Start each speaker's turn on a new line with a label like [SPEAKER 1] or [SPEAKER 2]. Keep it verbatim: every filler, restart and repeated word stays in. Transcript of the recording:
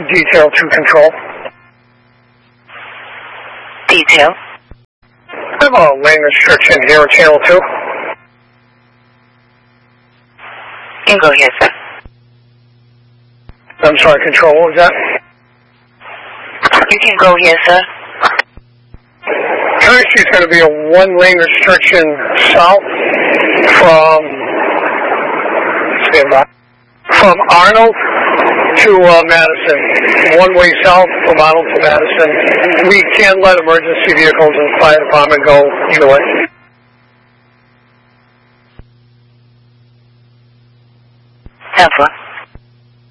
[SPEAKER 1] Detail to control.
[SPEAKER 2] Detail.
[SPEAKER 1] I have a lane restriction here at channel two.
[SPEAKER 2] You can go here, sir.
[SPEAKER 1] I'm sorry, control, what was that?
[SPEAKER 2] You can go here, sir.
[SPEAKER 1] There's going to be a one-lane restriction south from from Arnold to uh, Madison. One way south from Arnold to Madison. We can't let emergency vehicles and fire department go either way.
[SPEAKER 2] Alpha.